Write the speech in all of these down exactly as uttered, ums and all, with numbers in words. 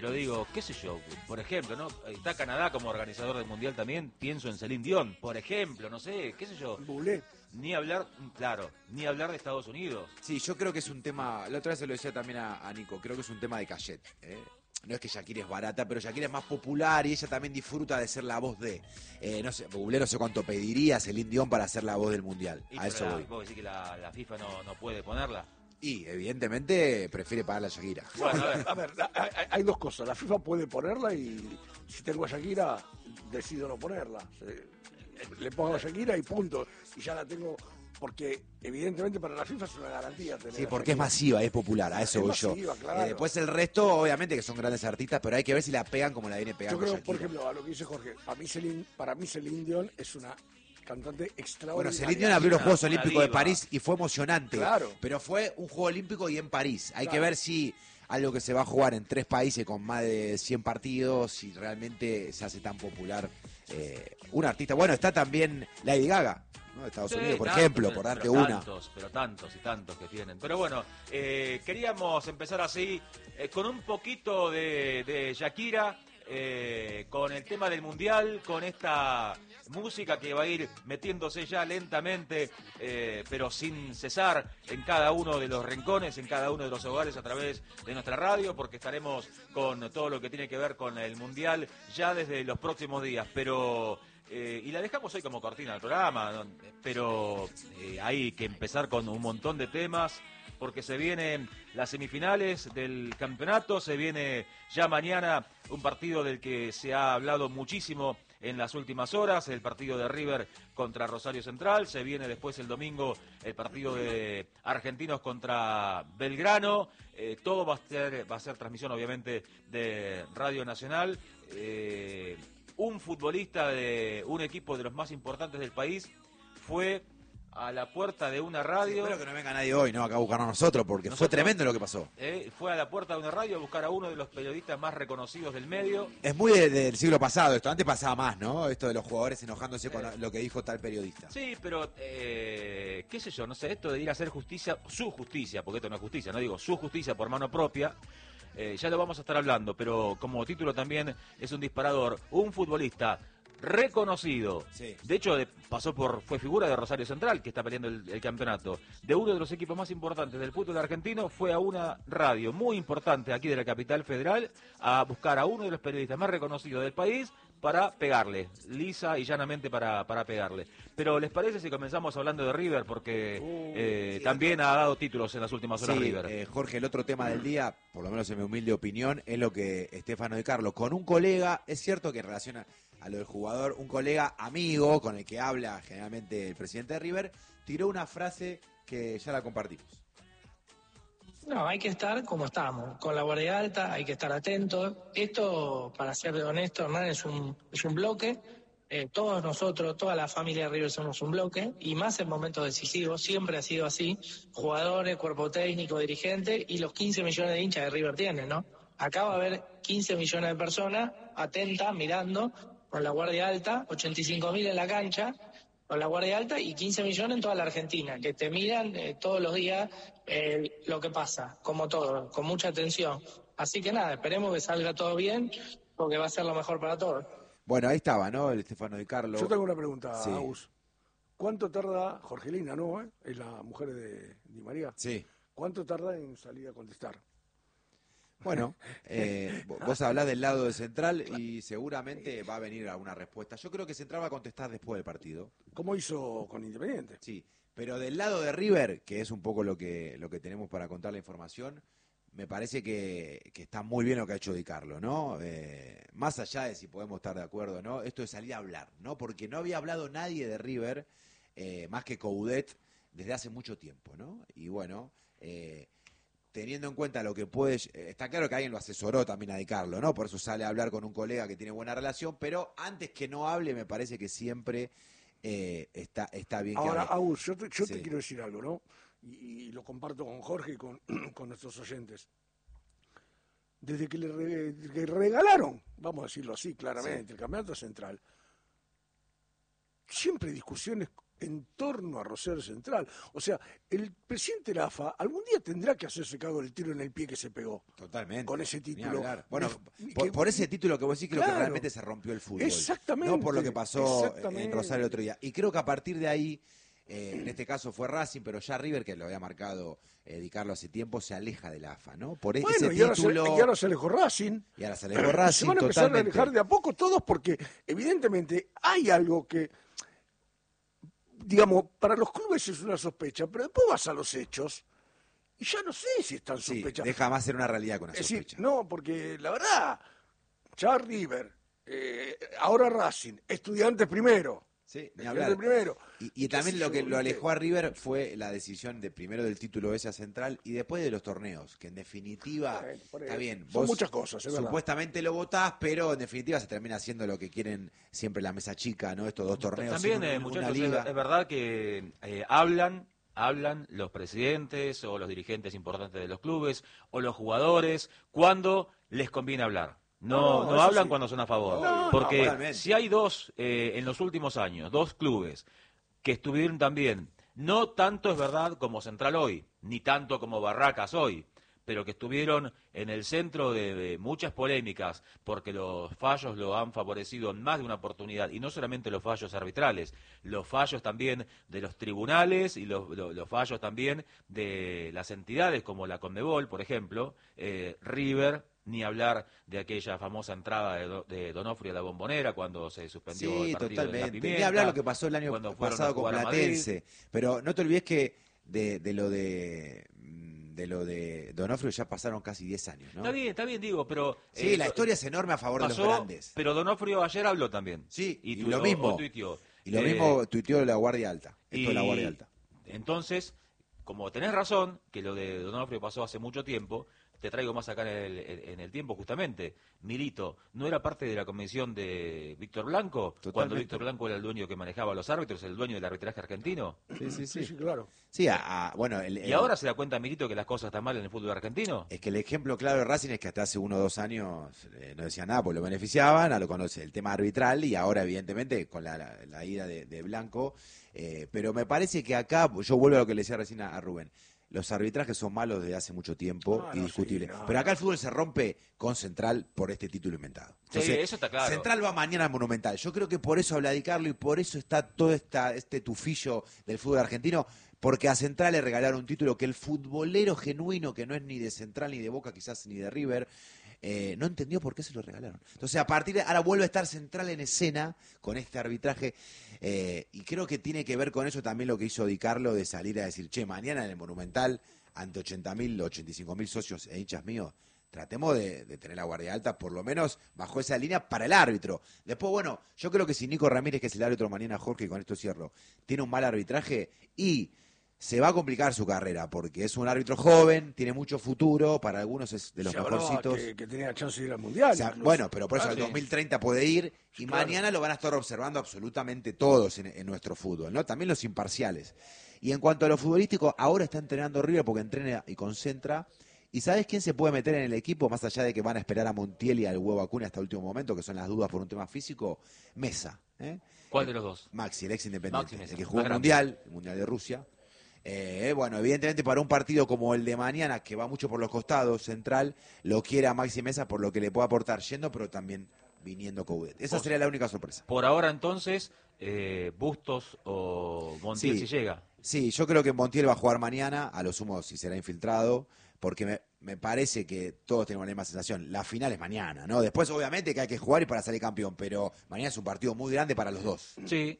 Pero digo, qué sé yo, por ejemplo, ¿no? Está Canadá como organizador del Mundial también, pienso en Celine Dion, por ejemplo, no sé, qué sé yo. Bublé. Ni hablar, claro, ni hablar de Estados Unidos. Sí, yo creo que es un tema, la otra vez se lo decía también a, a Nico, creo que es un tema de cachet. ¿eh? No es que Shakira es barata, pero Shakira es más popular y ella también disfruta de ser la voz de. Eh, no sé, Bublé no sé cuánto pediría Celine Dion para ser la voz del Mundial. Y A eso la, voy. ¿Vos decís que la, la FIFA no, no puede ponerla? Y evidentemente prefiere pagarle a Shakira. Bueno, a ver. A ver, hay, hay dos cosas. La FIFA puede ponerla y si tengo a Shakira, decido no ponerla. Le pongo a Shakira y punto. Y ya la tengo, porque evidentemente para la FIFA es una garantía tener Sí, a porque es Shakira. masiva, es popular, a eso Es voy masiva, yo. claro. Eh, después el resto, obviamente que son grandes artistas, pero hay que ver si la pegan como la viene Yo pegando creo, Shakira. por ejemplo, a lo que dice Jorge, para mí Celine, para mí Celine Dion es una cantante extraordinaria. Bueno, Celine Dion abrió los Una- Juegos una Olímpicos de diva. París y fue emocionante. Claro. Pero fue un Juego Olímpico y en París. Hay Claro. que ver si algo que se va a jugar en tres países con más de cien partidos, si realmente se hace tan popular eh, un artista. Bueno, está también Lady Gaga, ¿no? De Estados Sí, Unidos, por tantos, ejemplo, pero- por darte pero una. Tantos, pero tantos y tantos que tienen. Pero bueno, eh, queríamos empezar así, eh, con un poquito de, de Shakira, eh, con el tema del Mundial, con esta música que va a ir metiéndose ya lentamente, eh, pero sin cesar, en cada uno de los rincones, en cada uno de los hogares a través de nuestra radio, porque estaremos con todo lo que tiene que ver con el Mundial ya desde los próximos días. Pero... Eh, y la dejamos hoy como cortina del programa, ¿no? Pero eh, hay que empezar con un montón de temas, porque se vienen las semifinales del campeonato, se viene ya mañana un partido del que se ha hablado muchísimo en las últimas horas, el partido de River contra Rosario Central, se viene después el domingo el partido de Argentinos contra Belgrano, eh, todo va a ser, va a ser transmisión obviamente de Radio Nacional. eh, Un futbolista de un equipo de los más importantes del país fue a la puerta de una Sí, radio. espero que no venga nadie hoy, ¿no? Acá a buscarnos a nosotros, porque fue Nosotros- tremendo lo que pasó. eh, fue a la puerta de una radio a buscar a uno de los periodistas más reconocidos del medio. Es muy de- del siglo pasado esto, antes pasaba más, ¿no? Esto de los jugadores enojándose con Eh. lo que dijo tal periodista. Sí, pero eh, qué sé yo, no sé, esto de ir a hacer justicia, su justicia, porque esto no es justicia, no digo su justicia por mano propia. Eh, ya lo vamos a estar hablando, pero como título también es un disparador, un futbolista reconocido, Sí. de hecho de- pasó por, fue figura de Rosario Central, que está peleando el, el campeonato, de uno de los equipos más importantes del fútbol argentino, fue a una radio muy importante aquí de la capital federal a buscar a uno de los periodistas más reconocidos del país para pegarle, lisa y llanamente para, para pegarle. Pero ¿les parece si comenzamos hablando de River? Porque Uh, eh, sí, también ha dado títulos en las últimas horas Sí, River. eh, Jorge, el otro tema del día, por lo menos en mi humilde opinión, es lo que Estefano Di Carlo, con un colega, es cierto que en relación a, a lo del jugador, un colega amigo con el que habla generalmente el presidente de River, tiró una frase que ya la compartimos. No, hay que estar como estamos, con la guardia alta, hay que estar atentos. Esto, para ser honesto, Hernán, es un, es un bloque. Eh, todos nosotros, toda la familia de River somos un bloque, y más en momentos decisivos, siempre ha sido así. Jugadores, cuerpo técnico, dirigente, y los quince millones de hinchas de River tienen, ¿no? Acá va a haber quince millones de personas atentas, mirando, con la guardia alta, ochenta y cinco mil en la cancha, con la guardia alta y quince millones en toda la Argentina, que te miran eh, todos los días eh, lo que pasa, como todo, con mucha atención. Así que nada, esperemos que salga todo bien, porque va a ser lo mejor para todos. Bueno, ahí estaba, ¿no? El Estefano Di Carlo. Yo tengo una pregunta, Sí. Agus. ¿Cuánto tarda Jorgelina, no? eh? Es la mujer de Di María. Sí. ¿Cuánto tarda en salir a contestar? Bueno, eh, vo- vos hablás del lado de Central y seguramente va a venir alguna respuesta. Yo creo que Central va a contestar después del partido. ¿Cómo hizo con Independiente? Sí, pero del lado de River, que es un poco lo que, lo que tenemos para contar la información, me parece que, que está muy bien lo que ha hecho Di Carlo, ¿no? Eh, más allá de si podemos estar de acuerdo o no, esto de salir a hablar, ¿no? Porque no había hablado nadie de River, eh, más que Coudet, desde hace mucho tiempo, ¿no? Y bueno, eh, teniendo en cuenta lo que puede... eh, está claro que alguien lo asesoró también a Di Carlo, ¿no? Por eso sale a hablar con un colega que tiene buena relación, pero antes que no hable, me parece que siempre eh, está, está bien que Ahora, hable. Agus, yo, te, yo Sí. te quiero decir algo, ¿no? Y, y lo comparto con Jorge y con, con nuestros oyentes. Desde que le re- que regalaron, vamos a decirlo así claramente, Sí. el campeonato central, siempre discusiones en torno a Rosario Central. O sea, el presidente de la A F A algún día tendrá que hacerse cargo del tiro en el pie que se pegó. Totalmente. Con ese título. Bueno, de, por, que, por ese título que vos decís, creo claro, que realmente se rompió el fútbol. Exactamente. No por lo que pasó en Rosario el otro día. Y creo que a partir de ahí, eh, en este caso fue Racing, pero ya River, que lo había marcado eh, Di Carlo hace tiempo, se aleja de la A F A, ¿no? Por bueno, ese y ahora, título... se, y ahora se alejó Racing. Y ahora se alejó Racing, se van a empezar totalmente. a alejar de a poco todos porque evidentemente hay algo que, digamos, para los clubes es una sospecha, pero después vas a los hechos y ya no sé si están sospechas. Sí, deja más ser una realidad con una es sospecha. decir, no, porque la verdad, ya River, eh, ahora Racing, Estudiantes primero. Sí, ni Estudiantes hablar. primero. Y, y también lo que lo alejó a River fue la decisión de primero del título ese a Central y después de los torneos, que en definitiva, Bueno, por está ahí. bien, Son vos muchas cosas, es verdad. supuestamente lo votás, pero en definitiva se termina haciendo lo que quieren siempre la mesa chica, ¿no? Estos dos torneos. También, una, eh, una muchachos, liga. es, es verdad que eh, hablan, hablan los presidentes o los dirigentes importantes de los clubes o los jugadores cuando les conviene hablar. No, No, no eso hablan sí. cuando son a favor. No, porque totalmente. si hay dos, eh, en los últimos años, dos clubes que estuvieron también, no tanto es verdad como Central hoy, ni tanto como Barracas hoy, pero que estuvieron en el centro de, de muchas polémicas porque los fallos lo han favorecido en más de una oportunidad, y no solamente los fallos arbitrales, los fallos también de los tribunales y los, los, los fallos también de las entidades como la Conmebol, por ejemplo, eh, River, ni hablar de aquella famosa entrada de, Do, de Donofrio a la Bombonera cuando se suspendió Sí, el partido totalmente. de la Pimienta, ni hablar lo que pasó el año cuando fueron pasado a con jugar a Platense, pero no te olvides que de, de lo de de lo de Donofrio ya pasaron casi diez años, ¿no? Está bien, está bien, digo, pero... Sí, eh, la historia es enorme a favor pasó, de los grandes. Pero Donofrio ayer habló también. Sí, y, tuiteó, lo mismo. tuiteó. Y lo Eh, mismo tuiteó la Guardia Alta. Esto y de la Guardia Alta. Entonces, como tenés razón, que lo de Donofrio pasó hace mucho tiempo, te traigo más acá en el, en el tiempo justamente. Milito, ¿no era parte de la convención de Víctor Blanco? Totalmente. Cuando Víctor Blanco era el dueño que manejaba a los árbitros, el dueño del arbitraje argentino. Sí, sí, Sí, sí. sí, claro. Sí, a, a- bueno, el, ¿Y el- ahora se da cuenta Milito que las cosas están mal en el fútbol argentino? es que el ejemplo claro de Racing es que hasta hace uno o dos años eh, no decían nada, pues lo beneficiaban, a lo conoce el tema arbitral y ahora evidentemente con la, la, la ida de, de Blanco, eh, pero me parece que acá, yo vuelvo a lo que le decía recién a, a Rubén, los arbitrajes son malos desde hace mucho tiempo No, y no, discutibles. sí, no, pero acá no. el fútbol se rompe con Central por este título inventado. Sí, eso está claro. Central va mañana al Monumental. Yo creo que por eso habla Di Carlo y por eso está todo esta, este tufillo del fútbol argentino, porque a Central le regalaron un título que el futbolero genuino, que no es ni de Central ni de Boca, quizás ni de River, eh, no entendió por qué se lo regalaron. Entonces, a partir de ahora vuelve a estar Central en escena con este arbitraje, eh, y creo que tiene que ver con eso también lo que hizo Di Carlo de salir a decir, che, mañana en el Monumental, ante ochenta mil, ochenta y cinco mil socios e hinchas míos, tratemos de, de tener la guardia alta, por lo menos bajo esa línea para el árbitro. Después, bueno, yo creo que si Nico Ramírez, que es el árbitro mañana, Jorge, y con esto cierro, tiene un mal arbitraje y se va a complicar su carrera, porque es un árbitro joven, tiene mucho futuro, para algunos es de los Se hablaba mejorcitos. Que, que tenía chance de ir al Mundial. O sea, incluso. bueno, pero por eso Ah, al sí. dos mil treinta puede ir y Claro. mañana lo van a estar observando absolutamente todos en, en nuestro fútbol, ¿no? También los imparciales. Y en cuanto a lo futbolístico, ahora está entrenando River porque entrena y concentra. ¿Y sabes quién se puede meter en el equipo, más allá de que van a esperar a Montiel y al Huevo Acuña hasta el último momento, que son las dudas por un tema físico? Mesa. ¿eh? ¿Cuál de los dos? Maxi, el ex independiente, Maxi Mesa, el que jugó más el grande. Mundial, el Mundial de Rusia. Eh, bueno, evidentemente para un partido como el de mañana, que va mucho por los costados, Central, lo quiere a Maxi Mesa por lo que le puede aportar yendo, pero también viniendo Coudet. Esa Vos- sería la única sorpresa. Por ahora entonces, eh, Bustos o Montiel Sí. si llega. Sí, yo creo que Montiel va a jugar mañana, a lo sumo si será infiltrado, porque me, me parece que todos tenemos la misma sensación. La final es mañana, ¿no? Después, obviamente, que hay que jugar y para salir campeón, pero mañana es un partido muy grande para los dos. Sí,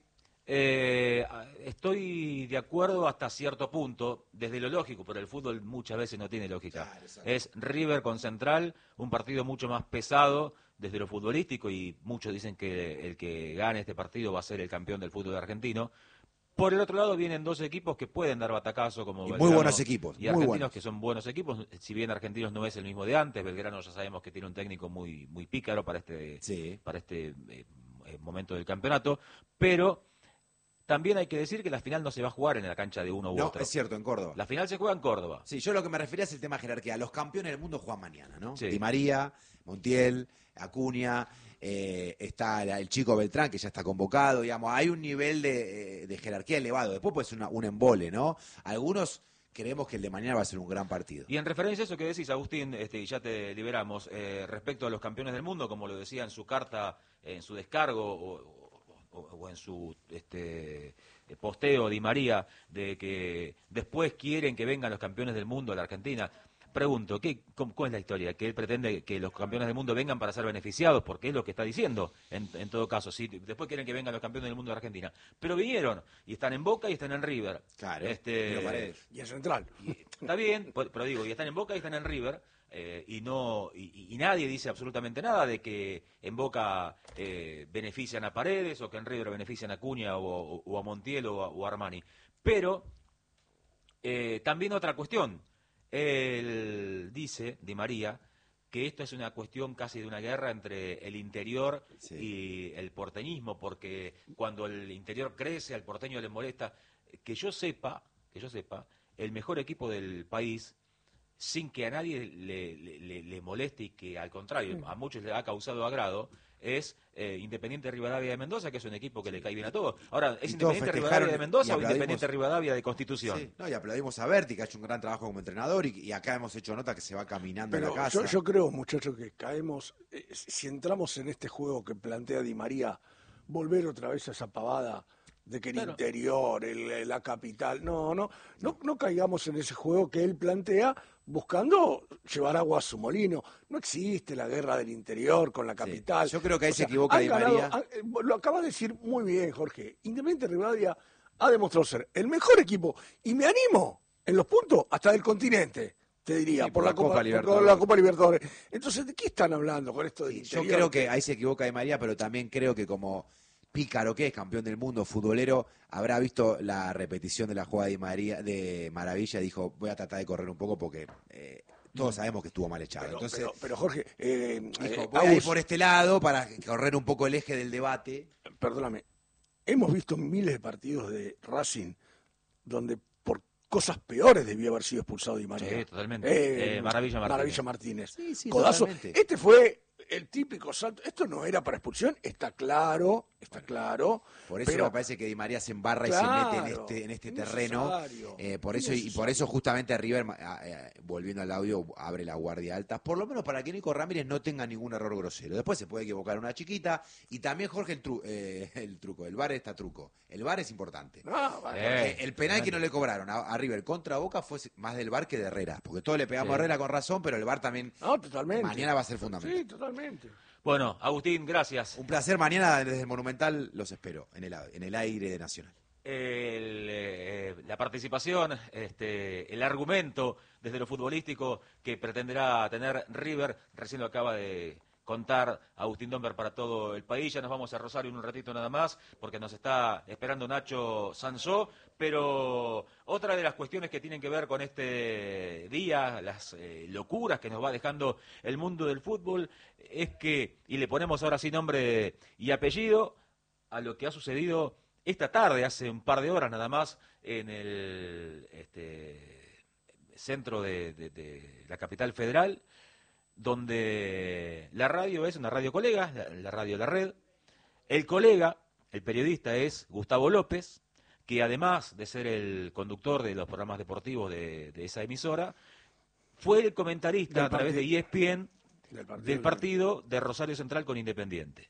eh, estoy de acuerdo hasta cierto punto, desde lo lógico, pero el fútbol muchas veces no tiene lógica. Claro, exacto. Es River con Central, un partido mucho más pesado desde lo futbolístico y muchos dicen que el que gane este partido va a ser el campeón del fútbol argentino. Por el otro lado vienen dos equipos que pueden dar batacazo como Y muy Belgrano buenos equipos, y muy Argentinos buenos. que son buenos equipos, si bien Argentinos no es el mismo de antes, Belgrano ya sabemos que tiene un técnico muy muy pícaro para este Sí. para este eh, eh, momento del campeonato, pero también hay que decir que la final no se va a jugar en la cancha de uno u No, otro. es cierto, en Córdoba. La final se juega en Córdoba. Sí, yo lo que me refería es el tema jerarquía. Los campeones del mundo juegan mañana, ¿no? Sí. Di María, Montiel, Acuña, eh, está el chico Beltrán, que ya está convocado, digamos, hay un nivel de, de jerarquía elevado. Después puede ser una, un embole, ¿no? Algunos creemos que el de mañana va a ser un gran partido. Y en referencia a eso que decís, Agustín, este, y ya te liberamos, eh, respecto a los campeones del mundo, como lo decía en su carta, en su descargo o, o, o en su este, posteo Di María, de que después quieren que vengan los campeones del mundo a la Argentina. Pregunto, ¿qué, cómo, ¿cuál es la historia? ¿Que él pretende que los campeones del mundo vengan para ser beneficiados? Porque es lo que está diciendo, en, en todo caso. ¿Sí? Después quieren que vengan los campeones del mundo de Argentina. Pero vinieron, y están en Boca y están en River. Claro, este, y en Central. Y, está bien, pero digo, y están en Boca y están en River, eh, y no y, y nadie dice absolutamente nada de que en Boca eh, benefician a Paredes, o que en River benefician a Acuña, o, o, o a Montiel, o a, o a Armani. Pero, eh, también otra cuestión. Él dice, Di María, que esto es una cuestión casi de una guerra entre el interior sí. y el porteñismo, porque cuando el interior crece, al porteño le molesta. Que yo sepa, que yo sepa, el mejor equipo del país, sin que a nadie le, le, le moleste y que al contrario, a muchos le ha causado agrado, es eh, Independiente Rivadavia de Mendoza, que es un equipo que le cae bien a todos. Ahora, ¿es Independiente Rivadavia de Mendoza o Independiente Rivadavia de Constitución? Sí, no, y aplaudimos a Berti, que ha hecho un gran trabajo como entrenador, y, y acá hemos hecho nota que se va caminando Pero a la casa. Yo, yo creo, muchachos, que caemos, eh, si entramos en este juego que plantea Di María, volver otra vez a esa pavada de que el claro. interior, el, la capital, no, no, no, no caigamos en ese juego que él plantea buscando llevar agua a su molino. No existe la guerra del interior con la capital. Sí. Yo creo que ahí o se sea, equivoca Di María. Han, lo acaba de decir muy bien, Jorge. Independiente Rivadavia ha demostrado ser el mejor equipo, y me animo en los puntos hasta del continente, te diría, sí, por, por la Copa, Copa Libertadores. Por la Copa Libertadores. Entonces, ¿de qué están hablando con esto del sí, interior? Yo creo que ahí se equivoca Di María, pero también creo que como pícaro que es, campeón del mundo, futbolero, habrá visto la repetición de la jugada de María, de Maravilla, y dijo, voy a tratar de correr un poco porque eh, todos sabemos que estuvo mal echado. Pero, Entonces, pero, pero Jorge, eh, dijo, eh, voy a ir por este lado para correr un poco el eje del debate. Perdóname, hemos visto miles de partidos de Racing donde por cosas peores debió haber sido expulsado Di María. Sí, totalmente. Eh, eh, Maravilla Martínez. Maravilla Martínez. Sí, sí, Codazo. Totalmente. Este fue el típico salto. Esto no era para expulsión, está claro, está bueno, claro. Por eso pero, me parece que Di María se embarra claro, y se mete en este, en este terreno. Eh, por eso y por eso justamente River, eh, volviendo al audio, abre la guardia alta. Por lo menos para que Nico Ramírez no tenga ningún error grosero. Después se puede equivocar una chiquita. Y también, Jorge, el, tru eh, el truco. El V A R está truco. El V A R es importante. No, vale. eh, el penal vale. que no le cobraron a, a River contra Boca fue más del V A R que de Herrera. Porque todos le pegamos sí. a Herrera con razón, pero el V A R también no, totalmente. mañana va a ser fundamental. Sí, totalmente. Bueno, Agustín, gracias. Un placer. Mañana desde el Monumental los espero, en el, en el aire de Nacional. El, eh, la participación, este, el argumento desde lo futbolístico que pretenderá tener River, recién lo acaba de contar Agustín Domber para todo el país. Ya nos vamos a Rosario en un ratito nada más, porque nos está esperando Nacho Sansó. Pero otra de las cuestiones que tienen que ver con este día, las eh, locuras que nos va dejando el mundo del fútbol, es que, y le ponemos ahora sí nombre y apellido a lo que ha sucedido esta tarde, hace un par de horas nada más, en el este, centro de, de, de la capital federal, donde la radio es una radio colega, la, la radio La Red. El colega, el periodista, es Gustavo López, que además de ser el conductor de los programas deportivos de, de esa emisora, fue el comentarista a través de E S P N del partido, del partido de Rosario Central con Independiente.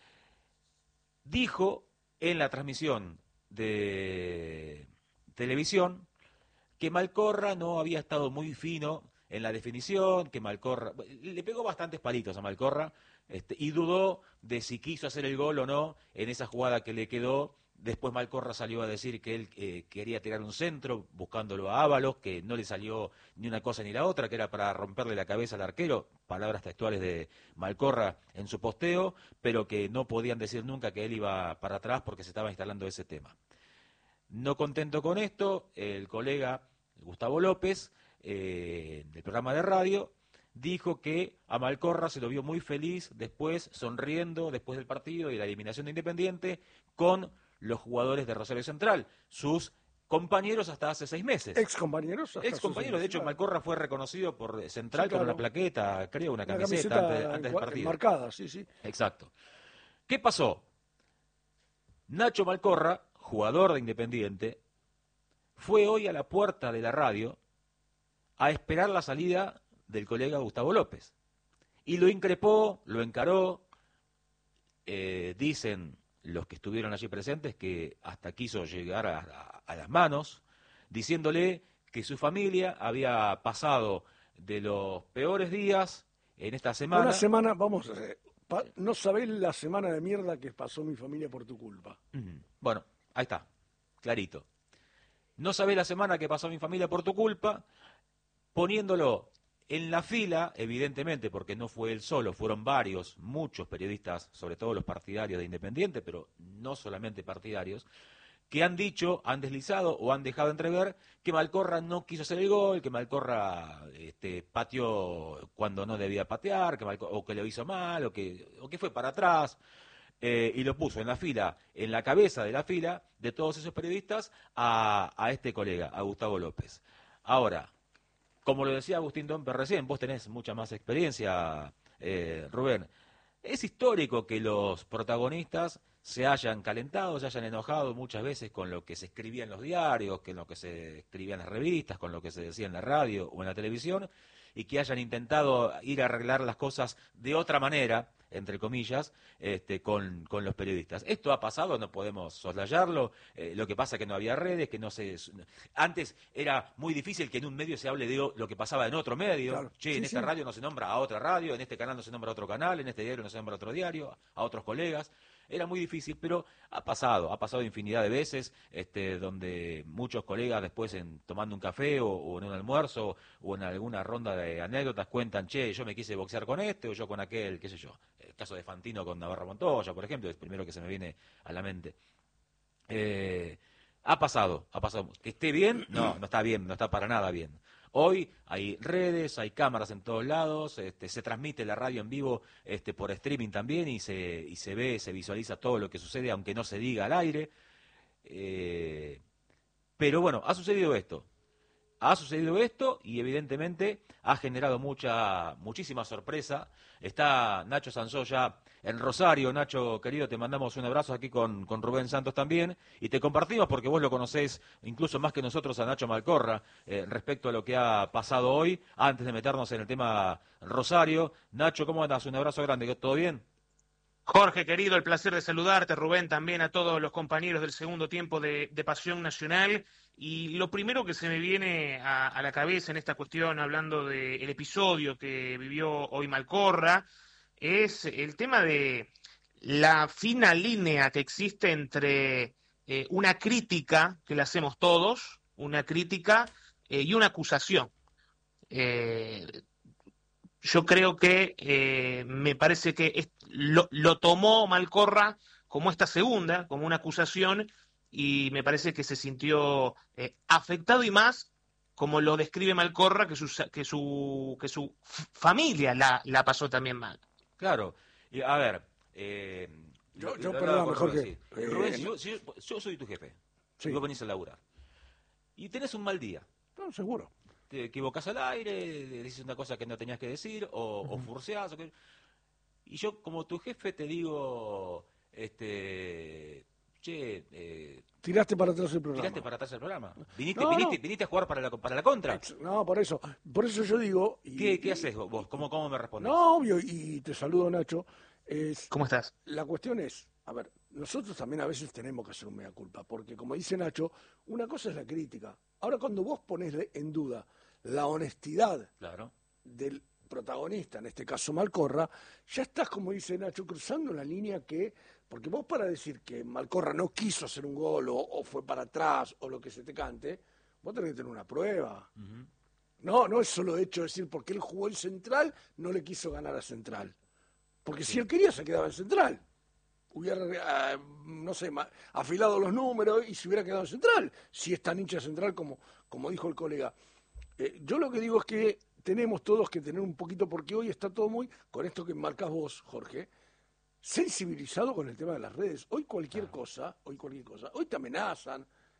Dijo en la transmisión de televisión que Malcorra no había estado muy fino en la definición, que Malcorra le pegó bastantes palitos a Malcorra, este, y dudó de si quiso hacer el gol o no en esa jugada que le quedó. Después Malcorra salió a decir que él eh, quería tirar un centro buscándolo a Ábalos, que no le salió ni una cosa ni la otra, que era para romperle la cabeza al arquero, palabras textuales de Malcorra en su posteo, pero que no podían decir nunca que él iba para atrás porque se estaba instalando ese tema. No contento con esto, el colega Gustavo López, eh, del programa de radio, dijo que a Malcorra se lo vio muy feliz después, sonriendo después del partido y la eliminación de Independiente, con los jugadores de Rosario Central, sus compañeros hasta hace seis meses. Ex compañeros. Ex compañeros, de hecho, Malcorra fue reconocido por Central Sí, claro. con una plaqueta, creo, una, Una camiseta, camiseta antes, antes del encua- partido. marcada, sí, sí. Exacto. ¿Qué pasó? Nacho Malcorra, jugador de Independiente, fue hoy a la puerta de la radio a esperar la salida del colega Gustavo López. Y lo increpó, lo encaró, eh, dicen los que estuvieron allí presentes que hasta quiso llegar a, a- a las manos, diciéndole que su familia había pasado de los peores días en esta semana. Una semana, vamos, eh, pa- no sabés la semana de mierda que pasó mi familia por tu culpa. Ujú. Bueno, ahí está, clarito. No sabés la semana que pasó mi familia por tu culpa, poniéndolo en la fila, evidentemente, porque no fue él solo, fueron varios, muchos periodistas, sobre todo los partidarios de Independiente, pero no solamente partidarios, que han dicho, han deslizado o han dejado entrever que Malcorra no quiso hacer el gol, que Malcorra este, pateó cuando no debía patear, que Malcorra, o que lo hizo mal, o que, o que fue para atrás. Eh, y lo puso en la fila, en la cabeza de la fila de todos esos periodistas a, a este colega, a Gustavo López. Ahora, como lo decía Agustín Dompe recién, vos tenés mucha más experiencia, eh, Rubén. Es histórico que los protagonistas se hayan calentado, se hayan enojado muchas veces con lo que se escribía en los diarios, con lo que se escribía en las revistas, con lo que se decía en la radio o en la televisión, y que hayan intentado ir a arreglar las cosas de otra manera, entre comillas, este, con, con los periodistas. Esto ha pasado, no podemos soslayarlo, eh, lo que pasa es que no había redes, que no se... Antes era muy difícil que en un medio se hable de o- lo que pasaba en otro medio. Claro. Che, Sí, en esta sí. radio no se nombra a otra radio, en este canal no se nombra a otro canal, en este diario no se nombra a otro diario, a otros colegas. Era muy difícil, pero ha pasado, ha pasado infinidad de veces, este, donde muchos colegas después en, tomando un café o, o en un almuerzo o en alguna ronda de anécdotas cuentan, che, yo me quise boxear con este o yo con aquel, qué sé yo. El caso de Fantino con Navarro Montoya, por ejemplo, es el primero que se me viene a la mente. Eh, ha pasado, ha pasado. Que esté bien, no, no está bien, no está para nada bien. Hoy hay redes, hay cámaras en todos lados, este, se transmite la radio en vivo este, por streaming también y se, y se ve, se visualiza todo lo que sucede, aunque no se diga al aire. Eh, pero bueno, ha sucedido esto. Ha sucedido esto y evidentemente ha generado mucha, muchísima sorpresa. Está Nacho Sansó ya en Rosario. Nacho, querido, te mandamos un abrazo aquí con, con Rubén Santos también. Y te compartimos porque vos lo conocés incluso más que nosotros a Nacho Malcorra eh, respecto a lo que ha pasado hoy. Antes de meternos en el tema Rosario. Nacho, ¿cómo andas? Un abrazo grande. ¿Todo bien? Jorge, querido, el placer de saludarte, Rubén, también a todos los compañeros del segundo tiempo de, de Pasión Nacional. Y lo primero que se me viene a, a la cabeza en esta cuestión, hablando del episodio que vivió hoy Malcorra, es el tema de la fina línea que existe entre eh, una crítica, que la hacemos todos, una crítica eh, y una acusación. Eh, Yo creo que eh, me parece que es, lo, lo tomó Malcorra como esta segunda, como una acusación, y me parece que se sintió eh, afectado y más, como lo describe Malcorra, que su, que su, que su familia la, la pasó también mal. Claro. Y, a ver, eh, Yo- lo- yo, lo perdón, hablaba con mejor Rubén, que- sí. eh, Rubén, si yo, si yo- yo soy tu jefe, Sí. y vos venís a laburar, y tenés un mal día, No, seguro. te equivocás al aire, dices una cosa que no tenías que decir, o, o furceás, o que- y yo como tu jefe te digo, este, che, eh, Tiraste para atrás el programa. tiraste para atrás el programa, viniste, No, viniste, no. viniste a jugar para la, para la contra. Ex- No, por eso. Por eso yo digo... y- ¿Qué, qué y- haces vos? ¿Cómo, cómo me respondes? No, obvio, y te saludo, Nacho. Es, ¿Cómo estás? la cuestión es, a ver, nosotros también a veces tenemos que hacer un mea culpa, porque como dice Nacho, una cosa es la crítica. Ahora, cuando vos pones en duda la honestidad Claro. del protagonista, en este caso Malcorra, ya estás, como dice Nacho, cruzando la línea que, porque vos para decir que Malcorra no quiso hacer un gol o, o fue para atrás o lo que se te cante, vos tenés que tener una prueba. Ujú. No, no es solo hecho de decir porque él jugó el Central, no le quiso ganar a Central. Porque si él quería se quedaba en Central. Hubiera, eh, no sé, ma- afilado los números y se hubiera quedado en Central. Si es tan hincha Central como, como dijo el colega. Eh, yo lo que digo es que tenemos todos que tener un poquito, porque hoy está todo muy, con esto que marcas vos, Jorge, sensibilizado con el tema de las redes. Hoy cualquier cosa, hoy cualquier cosa, hoy te amenazan,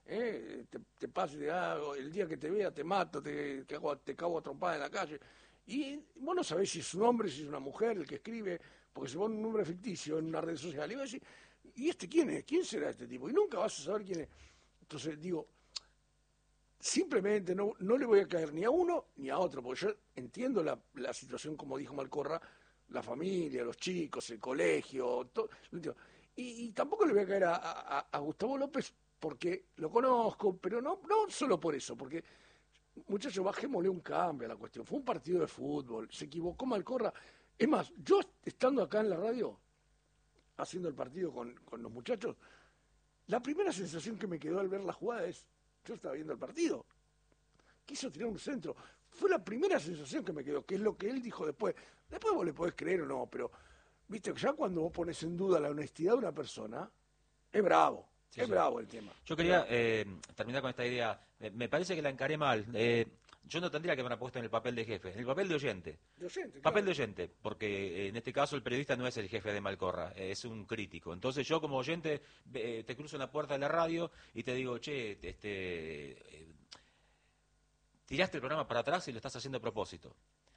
¿eh? te, te pase, te hago, el día que te vea te mato, te, te, hago, te cago a trompada en la calle. Y vos no sabés si es un hombre, si es una mujer el que escribe, porque se pone un nombre ficticio en una red social. Y vas a decir, ¿y este quién es? ¿Quién será este tipo? Y nunca vas a saber quién es. Entonces digo, simplemente no, no le voy a caer ni a uno ni a otro, porque yo entiendo la, la situación, como dijo Malcorra, la familia, los chicos, el colegio, todo. Y, y tampoco le voy a caer a, a, a Gustavo López porque lo conozco, pero no, no solo por eso, porque, muchachos, bajémosle un cambio a la cuestión. Fue un partido de fútbol, se equivocó Malcorra. Es más, yo estando acá en la radio, haciendo el partido con, con los muchachos, la primera sensación que me quedó al ver la jugada es, yo estaba viendo el partido, quiso tirar un centro. Fue la primera sensación que me quedó, que es lo que él dijo después. Después vos le podés creer o no, pero viste que ya cuando vos pones en duda la honestidad de una persona, es bravo, sí, es sí. bravo el tema. Yo quería eh, terminar con esta idea. Me, me parece que la encaré mal. Eh, yo no tendría que haberme puesto en el papel de jefe, en el papel de oyente. De oyente, papel claro. de oyente, porque en este caso el periodista no es el jefe de Malcorra, es un crítico. Entonces yo como oyente eh, te cruzo en la puerta de la radio y te digo, che, este, eh, tiraste el programa para atrás y lo estás haciendo a propósito.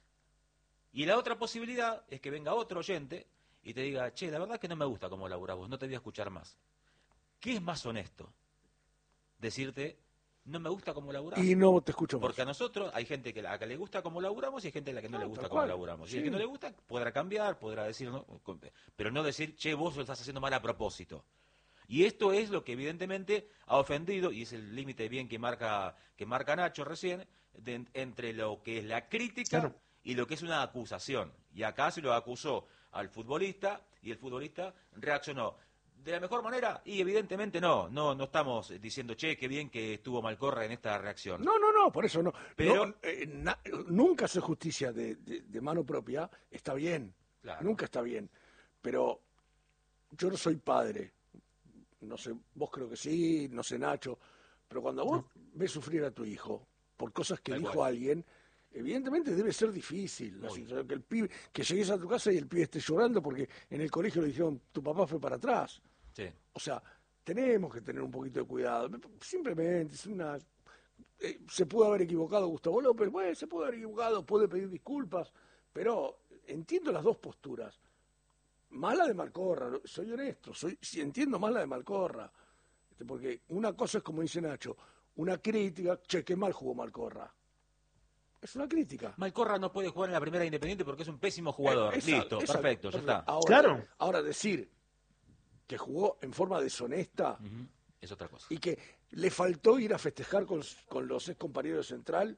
Y la otra posibilidad es que venga otro oyente y te diga, che, la verdad es que no me gusta cómo laburás vos, no te voy a escuchar más. ¿Qué es más honesto? Decirte, no me gusta cómo laburás. Y no te escucho más. Porque a nosotros hay gente que a la que le gusta cómo laburamos y hay gente a la que no, no le gusta cómo laburamos. Sí. Y el que no le gusta podrá cambiar, podrá decir, no, pero no decir, che, vos lo estás haciendo mal a propósito. Y esto es lo que evidentemente ha ofendido, y es el límite bien que marca que marca Nacho recién, de, entre lo que es la crítica claro. y lo que es una acusación. Y acá se lo acusó al futbolista y el futbolista reaccionó. ¿De la mejor manera? Y evidentemente no, no no estamos diciendo, che, qué bien que estuvo Malcorra en esta reacción. No, no, no, por eso no. Pero no, eh, na, nunca hacer justicia de, de, de mano propia está bien, claro. nunca está bien. Pero yo no soy padre, no sé, vos creo que sí, no sé Nacho, pero cuando vos no. ves sufrir a tu hijo por cosas que Tal dijo cual. alguien, evidentemente debe ser difícil la situación, que el pibe, que llegues a tu casa y el pibe esté llorando porque en el colegio le dijeron, tu papá fue para atrás. Sí. O sea, tenemos que tener un poquito de cuidado. Simplemente es una... Eh, se pudo haber equivocado Gustavo López, bueno, se pudo haber equivocado, puede pedir disculpas, pero entiendo las dos posturas. Mala de Malcorra, soy honesto, soy, sí, entiendo más la de Malcorra. Porque una cosa es, como dice Nacho, una crítica, che, qué mal jugó Malcorra. Es una crítica. Malcorra no puede jugar en la primera Independiente porque es un pésimo jugador. Eh, esa, Listo, esa, perfecto, ya está. Ahora, claro. Ahora decir que jugó en forma deshonesta uh-huh. es otra cosa. Y que le faltó ir a festejar con, con los ex compañeros de Central,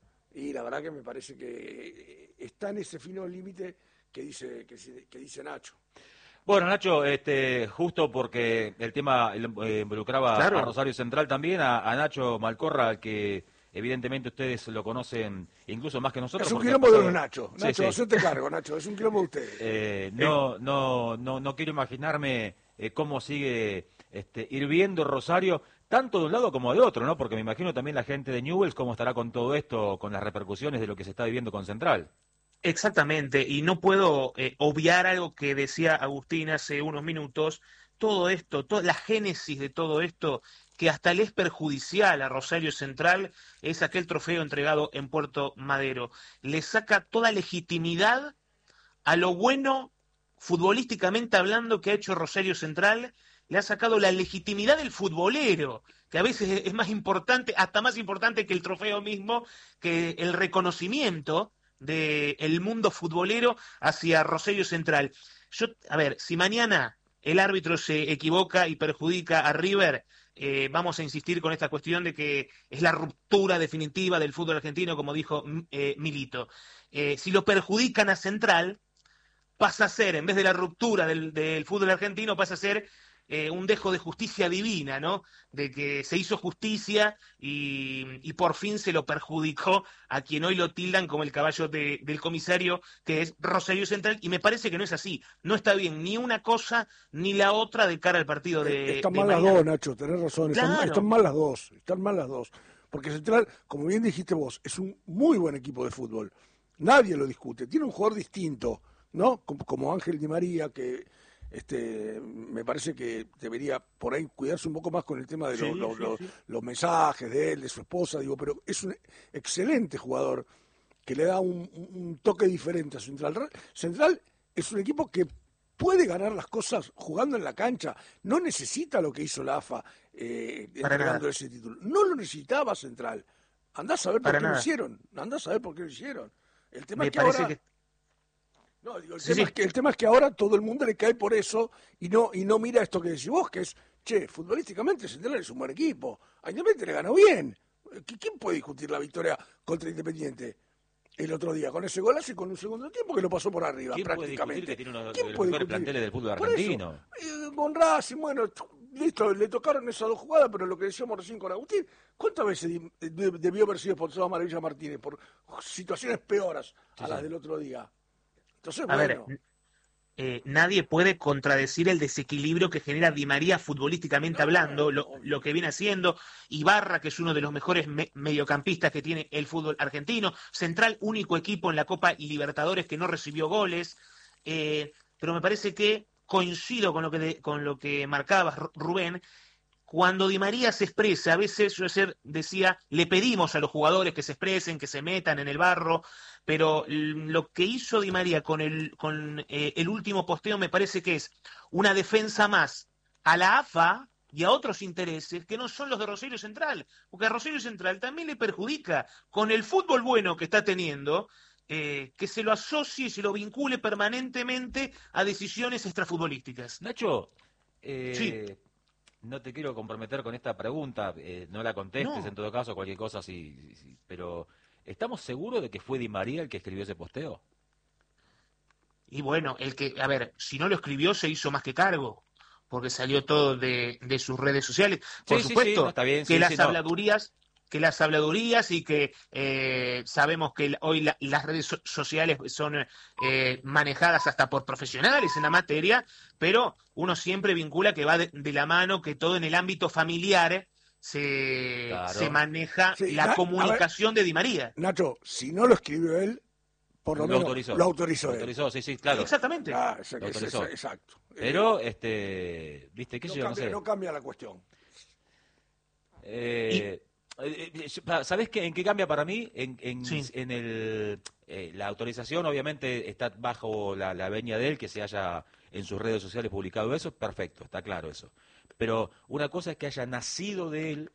y la verdad que me parece que está en ese fino límite que dice, que, que dice Nacho. Bueno, Nacho, este, justo porque el tema eh, involucraba claro. a Rosario Central también, a, a Nacho Malcorra, que evidentemente ustedes lo conocen incluso más que nosotros. Es un quilombo pasado... de los Nacho. Nacho, sí, sí. hacete cargo, Nacho, es un quilombo de ustedes. Eh, no, no, no, no quiero imaginarme eh, cómo sigue este, hirviendo Rosario, tanto de un lado como de otro, ¿no? Porque me imagino también la gente de Newell's cómo estará con todo esto, con las repercusiones de lo que se está viviendo con Central. Exactamente, y no puedo eh, obviar algo que decía Agustín hace unos minutos. Todo esto, toda la génesis de todo esto, que hasta le es perjudicial a Rosario Central, es aquel trofeo entregado en Puerto Madero. Le saca toda legitimidad a lo bueno, futbolísticamente hablando, que ha hecho Rosario Central. Le ha sacado la legitimidad del futbolero, que a veces es más importante, hasta más importante que el trofeo mismo, que el reconocimiento del mundo futbolero hacia Rosario Central. Yo, a ver, si mañana el árbitro se equivoca y perjudica a River, eh, vamos a insistir con esta cuestión de que es la ruptura definitiva del fútbol argentino, como dijo eh, Milito. Eh, si lo perjudican a Central, pasa a ser, en vez de la ruptura del, del fútbol argentino, pasa a ser eh, un dejo de justicia divina, ¿no? De que se hizo justicia y, y por fin se lo perjudicó a quien hoy lo tildan como el caballo de, del comisario, que es Rosario Central, y me parece que no es así. No está bien ni una cosa ni la otra de cara al partido de Están de mal mañana. las dos, Nacho, tenés razón, Claro. están, están mal las dos, están mal las dos. Porque Central, como bien dijiste vos, es un muy buen equipo de fútbol. Nadie lo discute, tiene un jugador distinto, ¿no? Como, como Ángel Di María, que Este, me parece que debería por ahí cuidarse un poco más con el tema de Sí, los, los, sí, los, sí. los mensajes de él, de su esposa, digo, pero es un excelente jugador que le da un, un toque diferente a Central. Central es un equipo que puede ganar las cosas jugando en la cancha, no necesita lo que hizo la A F A eh, Para entregando nada. ese título, no lo necesitaba Central. Andá a saber por Para qué lo nada. hicieron, andá a saber por qué lo hicieron. El tema Me es que parece ahora... que No, digo, el, Sí, tema sí. Es que, el tema es que ahora todo el mundo le cae por eso y no y no mira esto que decís vos, que es, che, futbolísticamente Central es un buen equipo. A Independiente le ganó bien. ¿Quién puede discutir la victoria contra Independiente el otro día? Con ese golazo y con un segundo tiempo que lo pasó por arriba, ¿Quién puede prácticamente. discutir que tiene uno de ¿Quién los puede mejores discutir? planteles del fútbol Por eso, argentino? eh, con Racing, bueno, t- listo, le tocaron esas dos jugadas, pero lo que decíamos recién con Agustín, ¿cuántas veces di- de- debió haber sido expulsado a Maravilla Martínez por situaciones peoras a Sí, las sí. del otro día? Entonces, A bueno... ver, eh, nadie puede contradecir el desequilibrio que genera Di María futbolísticamente No, hablando, lo, obvio. lo que viene haciendo. Ibarra, que es uno de los mejores me- mediocampistas que tiene el fútbol argentino. Central, único equipo en la Copa y Libertadores que no recibió goles. Eh, pero me parece que coincido con lo que, de- con lo que marcabas, Ru- Rubén. Cuando Di María se expresa, a veces yo ayer decía, le pedimos a los jugadores que se expresen, que se metan en el barro, pero l- lo que hizo Di María con el, con, eh, el último posteo me parece que es una defensa más a la A F A y a otros intereses que no son los de Rosario Central, porque a Rosario Central también le perjudica con el fútbol bueno que está teniendo, eh, que se lo asocie y se lo vincule permanentemente a decisiones extrafutbolísticas. Nacho, eh, Sí. no te quiero comprometer con esta pregunta, eh, no la contestes No. en todo caso, cualquier cosa, sí, sí, sí, pero ¿estamos seguros de que fue Di María el que escribió ese posteo? Y bueno, el que, a ver, si no lo escribió se hizo más que cargo, porque salió todo de, de sus redes sociales. Por Sí, sí, sí, supuesto no, está bien, que sí, las sí, no. habladurías, que las habladurías y que eh, sabemos que hoy la- las redes so- sociales son eh, manejadas hasta por profesionales en la materia, pero uno siempre vincula que va de, de la mano, que todo en el ámbito familiar se, Claro. se maneja Sí, la na- a comunicación de Di María. Nacho, si no lo escribió él, por lo, Lo menos autorizó. lo autorizó Lo él. autorizó, sí, sí, claro. Exactamente. Ah, esa- Lo esa- autorizó. esa- exacto. Pero, este, viste, qué no, sé yo, no cambia, sé. no cambia la cuestión. Eh, eh, eh, ¿Sabés qué, en qué cambia para mí? En, en, Sí. en el, eh, la autorización obviamente está bajo la, la veña de él, que se haya en sus redes sociales publicado eso, perfecto, está claro eso. Pero una cosa es que haya nacido de él,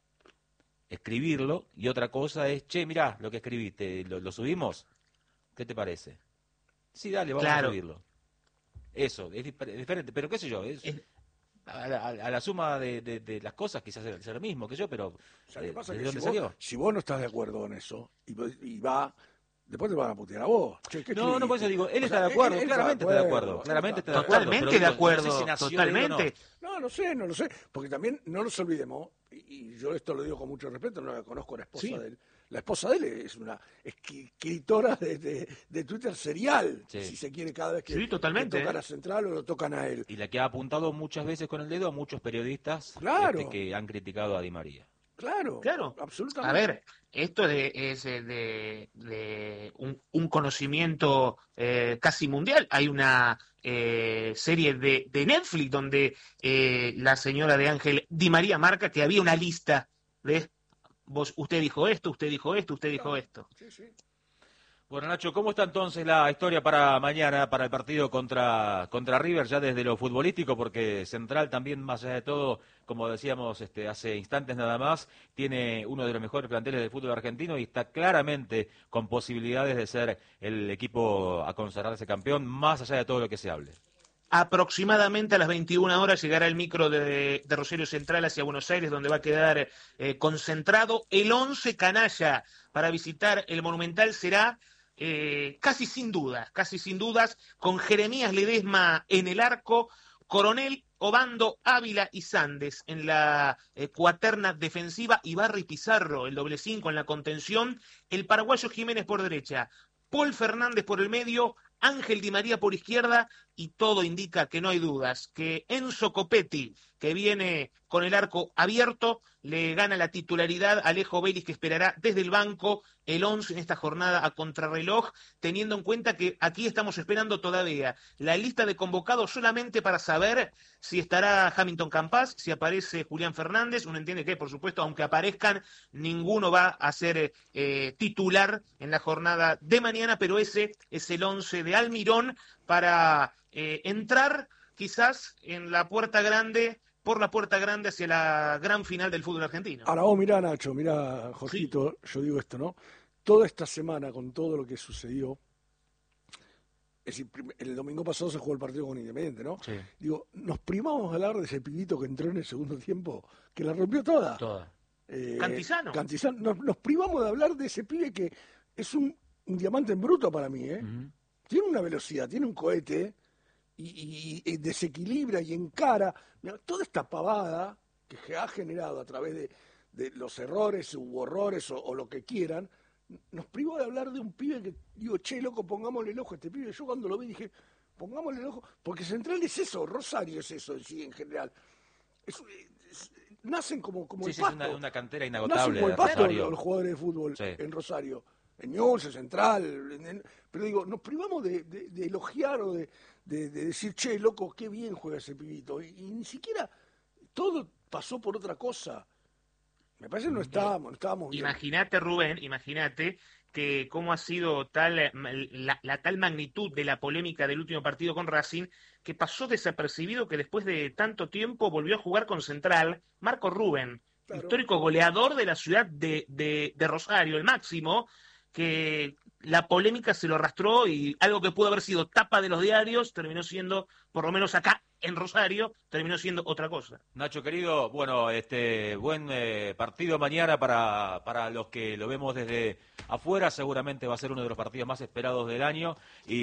escribirlo, y otra cosa es, che, mirá lo que escribiste, ¿lo, lo subimos? ¿Qué te parece? Sí, dale, vamos Claro. a subirlo. Eso, es dif- diferente, pero qué sé yo, es... Es- A la, a la suma de, de- de las cosas quizás es lo mismo que yo, pero ¿Sabes eh, qué pasa? ¿de Que dónde si salió? vos, si vos no estás de acuerdo en eso y, y va, después te van a putear a vos. Che, ¿qué No, no, por eso escribiste? digo, él O está sea, de acuerdo, él- él claramente está de acuerdo, claramente está de acuerdo. Totalmente pero de digo, no sé acuerdo, si nació de él o no. totalmente. No, no sé, no lo sé. Porque también no nos olvidemos, y, y yo esto lo digo con mucho respeto, no la conozco a la esposa Sí. de él. La esposa de él es una escritora de, de, de Twitter serial, Sí. si se quiere, cada vez que Sí, totalmente, le tocan ¿eh? a Central o lo tocan a él. Y la que ha apuntado muchas veces con el dedo a muchos periodistas Claro. este, que han criticado a Di María. Claro, Claro. absolutamente. A ver, esto de- es eh, de, de un, un conocimiento eh, casi mundial. Hay una eh, serie de, de Netflix donde eh, la señora de Ángel Di María marca que había una lista de vos, usted dijo esto, usted dijo esto, usted dijo esto. Sí, sí. Bueno, Nacho, ¿cómo está entonces la historia para mañana, para el partido contra, contra River, ya desde lo futbolístico? Porque Central también, más allá de todo, como decíamos este, hace instantes nada más, tiene uno de los mejores planteles del fútbol argentino y está claramente con posibilidades de ser el equipo a consagrarse campeón, más allá de todo lo que se hable. Aproximadamente a las veintiuna horas llegará el micro de, de Rosario Central hacia Buenos Aires, donde va a quedar eh, concentrado el once canalla para visitar el Monumental. Será eh, casi sin dudas, casi sin dudas, con Jeremías Ledesma en el arco, Coronel, Obando, Ávila y Sandes en la eh, cuaterna defensiva, Ibarra y Pizarro, el doble cinco en la contención, el paraguayo Jiménez por derecha, Paul Fernández por el medio, Ángel Di María por izquierda y todo indica que no hay dudas, que Enzo Copetti, que viene con el arco abierto, le gana la titularidad a Alejo Vélez, que esperará desde el banco el once en esta jornada a contrarreloj, teniendo en cuenta que aquí estamos esperando todavía la lista de convocados solamente para saber si estará Hamilton Campas, si aparece Julián Fernández. Uno entiende que, por supuesto, aunque aparezcan, ninguno va a ser eh, titular en la jornada de mañana, pero ese es el once de Almirón para eh, entrar quizás en la puerta grande, por la puerta grande hacia la gran final del fútbol argentino. Ahora vos mirá, Nacho, mirá, Jorgito, sí. Yo digo esto, ¿no? Toda esta semana, con todo lo que sucedió, es decir, el domingo pasado se jugó el partido con Independiente, ¿no? Sí. Digo, nos primamos a hablar de ese pibito que entró en el segundo tiempo, que la rompió toda. Toda. Eh, Cantizano. Cantizano. Nos, nos privamos de hablar de ese pibe que es un, un diamante en bruto para mí, ¿eh? Uh-huh. Tiene una velocidad, tiene un cohete, y, y, y desequilibra y encara. Mirá, toda esta pavada que ha generado a través de, de los errores u horrores o, o lo que quieran, nos privó de hablar de un pibe que, digo, che, loco, pongámosle el ojo a este pibe. Yo cuando lo vi dije, pongámosle el ojo, porque Central es eso, Rosario es eso en sí, en general. Es, es, nacen como, como sí, el sí, pasto. Es una, una cantera inagotable. Nacen como el pasto Rosario. Los, los jugadores de fútbol sí. En Rosario. En Ñuble, Central. En, en, pero digo, nos privamos de, de, de elogiar o de, de, de decir, che, loco, qué bien juega ese pibito. Y, y ni siquiera todo pasó por otra cosa. Me parece que no estábamos, no estábamos bien. Imagínate, Rubén, imagínate que cómo ha sido tal la, la tal magnitud de la polémica del último partido con Racing, que pasó desapercibido que después de tanto tiempo volvió a jugar con Central Marco Rubén, claro. Histórico goleador de la ciudad de, de, de Rosario, el máximo, que la polémica se lo arrastró y algo que pudo haber sido tapa de los diarios terminó siendo, por lo menos acá en Rosario, terminó siendo otra cosa. Nacho querido, bueno, este buen eh, partido mañana para, para los que lo vemos desde afuera, seguramente va a ser uno de los partidos más esperados del año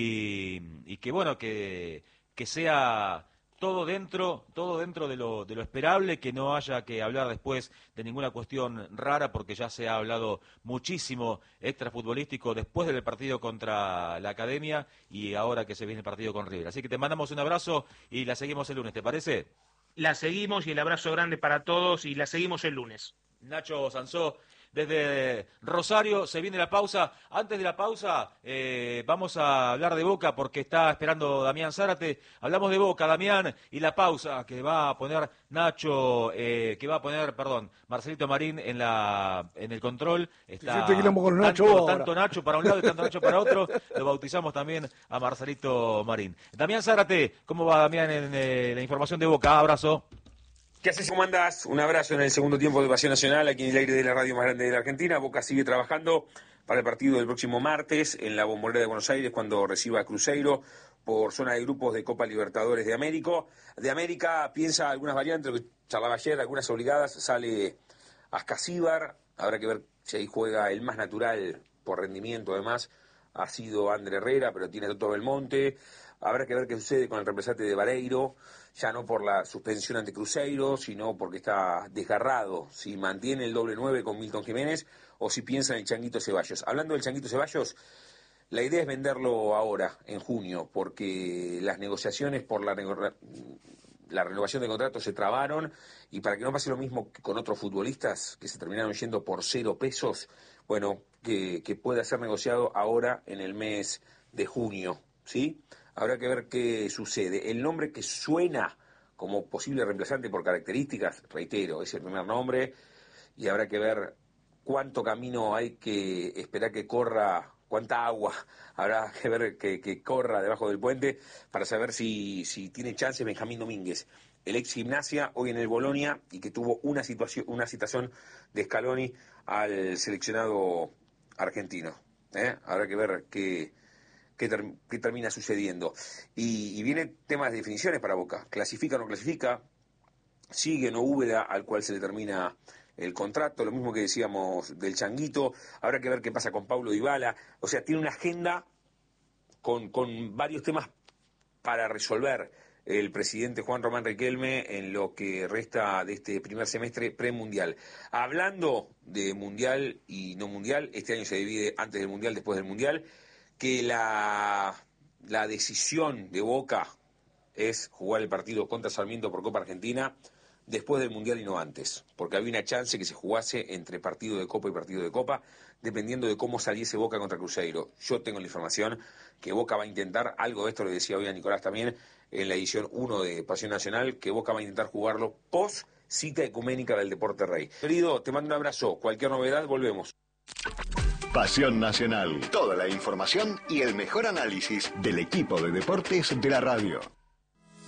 y, y que bueno, que, que sea todo dentro, todo dentro de lo, de lo esperable, que no haya que hablar después de ninguna cuestión rara, porque ya se ha hablado muchísimo extrafutbolístico después del partido contra la Academia y ahora que se viene el partido con River. Así que te mandamos un abrazo y la seguimos el lunes, ¿te parece? La seguimos y el abrazo grande para todos y la seguimos el lunes. Nacho Sansó, desde Rosario, se viene la pausa. Antes de la pausa, eh, vamos a hablar de Boca porque está esperando Damián Zárate. Hablamos de Boca, Damián, y la pausa que va a poner Nacho, eh, que va a poner, perdón, Marcelito Marín en la en el control. Está sí, con Nacho tanto, tanto Nacho para un lado y tanto Nacho para otro. Lo bautizamos también a Marcelito Marín. Damián Zárate, ¿cómo va Damián en eh, la información de Boca? Abrazo. ¿Qué haces? ¿Cómo andás? Un abrazo en el segundo tiempo de Pasión Nacional, aquí en el aire de la radio más grande de la Argentina. Boca sigue trabajando para el partido del próximo martes en la Bombonera de Buenos Aires cuando reciba a Cruzeiro por zona de grupos de Copa Libertadores de América. De América piensa algunas variantes, lo que charlaba ayer, algunas obligadas. Sale Ascasíbar, habrá que ver si ahí juega el más natural por rendimiento además. Ha sido André Herrera, pero tiene a Toto Belmonte. Habrá que ver qué sucede con el reemplazante de Vareiro, ya no por la suspensión ante Cruzeiro, sino porque está desgarrado, si mantiene el doble nueve con Milton Jiménez o si piensa en el Changuito Ceballos. Hablando del Changuito Ceballos, la idea es venderlo ahora, en junio, porque las negociaciones por la, nego- la renovación de contrato se trabaron y para que no pase lo mismo que con otros futbolistas que se terminaron yendo por cero pesos, bueno, que, que pueda ser negociado ahora en el mes de junio, ¿sí? Habrá que ver qué sucede. El nombre que suena como posible reemplazante por características, reitero, es el primer nombre y habrá que ver cuánto camino hay que esperar que corra, cuánta agua habrá que ver que, que corra debajo del puente para saber si, si tiene chance Benjamín Domínguez, el ex Gimnasia, hoy en el Bolonia y que tuvo una situación, una citación de Scaloni al seleccionado argentino. ¿eh? Habrá que ver qué ¿Qué, ter- qué termina sucediendo? Y, y viene temas de definiciones para Boca. ¿Clasifica o no clasifica? ¿Sigue no Úbeda al cual se le termina el contrato? Lo mismo que decíamos del Changuito. Habrá que ver qué pasa con Paulo Dybala. O sea, tiene una agenda con, con varios temas para resolver el presidente Juan Román Riquelme en lo que resta de este primer semestre premundial. Hablando de mundial y no mundial, este año se divide antes del mundial, después del mundial, que la, la decisión de Boca es jugar el partido contra Sarmiento por Copa Argentina después del Mundial y no antes, porque había una chance que se jugase entre partido de Copa y partido de Copa, dependiendo de cómo saliese Boca contra Cruzeiro. Yo tengo la información que Boca va a intentar, algo de esto le decía hoy a Nicolás también, en la edición uno de Pasión Nacional, que Boca va a intentar jugarlo post cita ecuménica del Deporte Rey. Querido, te mando un abrazo, cualquier novedad, volvemos. Pasión Nacional, toda la información y el mejor análisis del equipo de deportes de la radio.